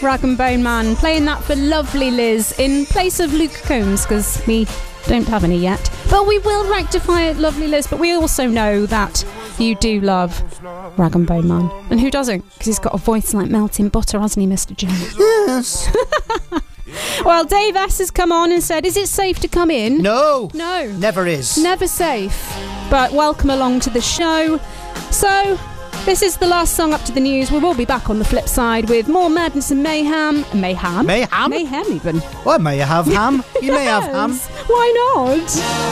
Rag and Bone Man, playing that for lovely Liz in place of Luke Combs, because we don't have any yet. But we will rectify it, lovely Liz. But we also know that you do love Rag and Bone Man. And who doesn't? Because he's got a voice like melting butter, hasn't he, Mr. Jones? Yes. Well, Dave S. has come on and said, is it safe to come in? No. No. Never is. Never safe. But welcome along to the show. So, this is the last song up to the news. We will be back on the flip side with more madness and mayhem. Mayhem? Mayhem? Mayhem, even. Well, I may have ham. You may have ham. Why not?